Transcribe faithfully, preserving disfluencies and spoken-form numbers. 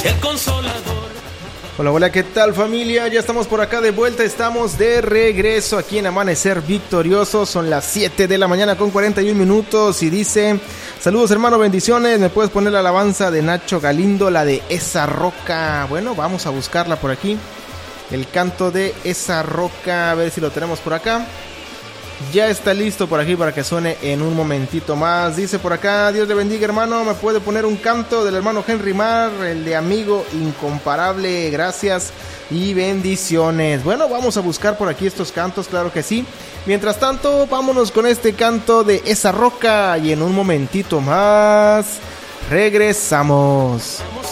el consolador. Hola, hola, ¿qué tal familia? Ya estamos por acá de vuelta, estamos de regreso aquí en Amanecer Victorioso. Son las siete de la mañana con cuarenta y un minutos y dice: saludos hermano, bendiciones, ¿me puedes poner la alabanza de Nacho Galindo, la de Esa Roca? Bueno, vamos a buscarla por aquí, el canto de Esa Roca, a ver si lo tenemos por acá. Ya está listo por aquí para que suene en un momentito más. Dice por acá: Dios le bendiga hermano, ¿me puede poner un canto del hermano Henry Mar, el de Amigo Incomparable? Gracias y bendiciones. Bueno, vamos a buscar por aquí estos cantos, claro que sí. Mientras tanto, vámonos con este canto de Esa Roca y en un momentito más regresamos. Vamos